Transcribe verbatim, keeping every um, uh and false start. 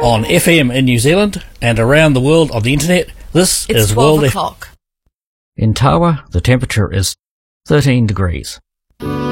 On F M in New Zealand and around the world on the internet, this It's is twelve World F- o'clock. In Tawa, the temperature is thirteen degrees.